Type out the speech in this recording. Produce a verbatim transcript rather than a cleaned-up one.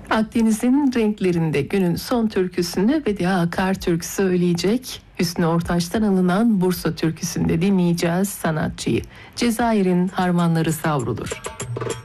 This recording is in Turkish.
Akdeniz'in renklerinde günün son türküsünü Bediye Akartürk söyleyecek. Hüsnü Ortaç'tan alınan Bursa türküsünde dinleyeceğiz sanatçıyı. Cezayir'in harmanları savrulur.